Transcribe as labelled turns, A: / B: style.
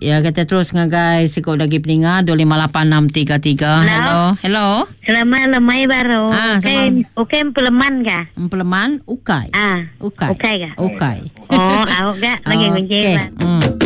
A: Ya, kita terus dengan guys. Sikot lagi peningat 258633. Hello.
B: Selamat lemai baru. Okay, peleman kah?
A: Peleman ukai.
B: Ukai kah?
A: Ukai.
B: Oh, awak kah lagi kunci.